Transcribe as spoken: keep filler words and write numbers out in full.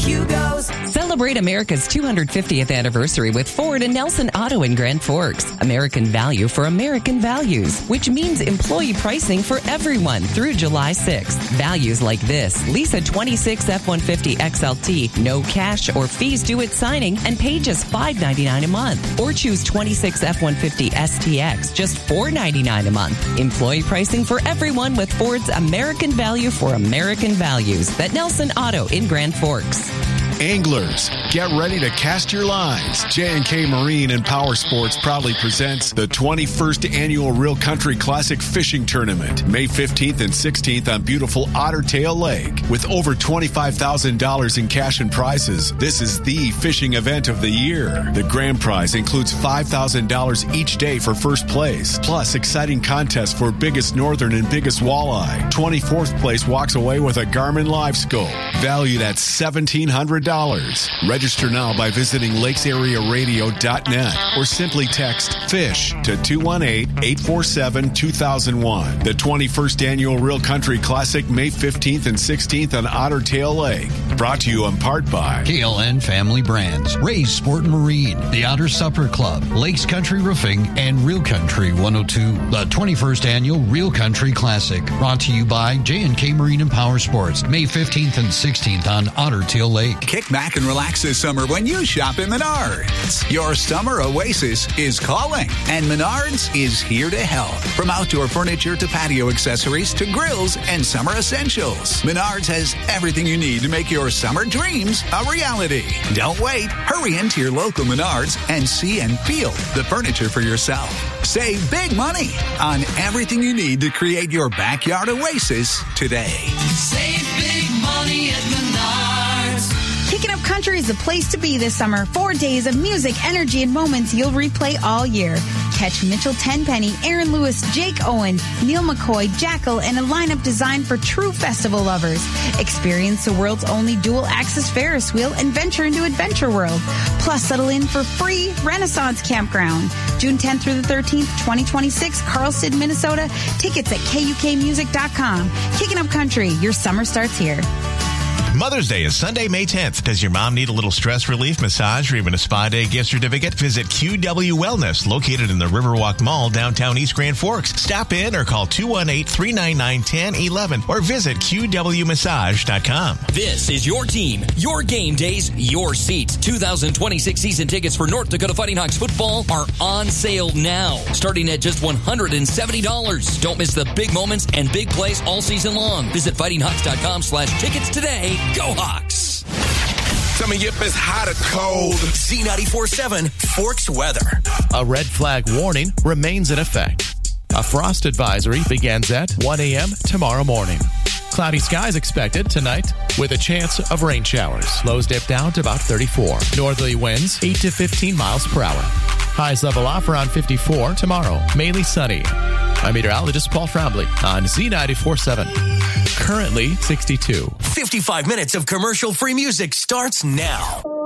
Hugo's. Celebrate America's two hundred fiftieth anniversary with Ford and Nelson Auto in Grand Forks. American value for American values, which means employee pricing for everyone through July sixth. Values like this: lease a twenty-six F one fifty X L T, no cash or fees due at signing, and pay just five ninety-nine a month. Or choose twenty-six F one fifty S T X, just four ninety-nine a month. Employee pricing for everyone with Ford's American value for American values. At Nelson Auto in Grand Forks. Anglers, get ready to cast your lines. J and K Marine and Power Sports proudly presents the twenty-first Annual Real Country Classic Fishing Tournament, May fifteenth and sixteenth on beautiful Otter Tail Lake. With over twenty-five thousand dollars in cash and prizes, this is the fishing event of the year. The grand prize includes five thousand dollars each day for first place, plus exciting contests for biggest northern and biggest walleye. twenty-fourth place walks away with a Garmin Live Scope, valued at seventeen hundred dollars. Register now by visiting lakes area radio dot net or simply text FISH to two one eight, eight four seven, two thousand one. The twenty-first Annual Real Country Classic, May fifteenth and sixteenth on Otter Tail Lake. Brought to you in part by K L N Family Brands, Ray's Sport and Marine, the Otter Supper Club, Lakes Country Roofing, and Real Country one oh two. The twenty-first Annual Real Country Classic, brought to you by J and K Marine and Power Sports, May fifteenth and sixteenth on Otter Tail Lake. Kick back and relax this summer when you shop at Menards. Your summer oasis is calling, and Menards is here to help. From outdoor furniture to patio accessories to grills and summer essentials, Menards has everything you need to make your summer dreams a reality. Don't wait. Hurry into your local Menards and see and feel the furniture for yourself. Save big money on everything you need to create your backyard oasis today. Save big money at Menards. Kicking Up Country is the place to be this summer. Four days of music, energy, and moments you'll replay all year. Catch Mitchell Tenpenny, Aaron Lewis, Jake Owen, Neil McCoy, Jackal, and a lineup designed for true festival lovers. Experience the world's only dual-axis Ferris wheel and venture into Adventure World. Plus, settle in for free Renaissance Campground. June tenth through the thirteenth, twenty twenty-six, Carlston, Minnesota. Tickets at K U K music dot com. Kicking Up Country, your summer starts here. Mother's Day is Sunday, May tenth. Does your mom need a little stress relief, massage, or even a spa day gift certificate? Visit Q W Wellness, located in the Riverwalk Mall, downtown East Grand Forks. Stop in or call two one eight, three nine nine, one oh one one or visit Q W massage dot com. This is your team, your game days, your seats. two thousand twenty-six season tickets for North Dakota Fighting Hawks football are on sale now, starting at just one hundred seventy dollars. Don't miss the big moments and big plays all season long. Visit fighting hawks dot com slash tickets today. Go Hawks! Tell me if it's hot or cold. Z ninety-four point seven Forks weather. A red flag warning remains in effect. A frost advisory begins at one a.m. tomorrow morning. Cloudy skies expected tonight with a chance of rain showers. Lows dip down to about thirty-four. Northerly winds eight to fifteen miles per hour. Highs level off around fifty-four tomorrow. Mainly sunny. I'm meteorologist Paul Trombley on Z ninety-four point seven. Currently sixty-two. fifty-five minutes of commercial-free music starts now.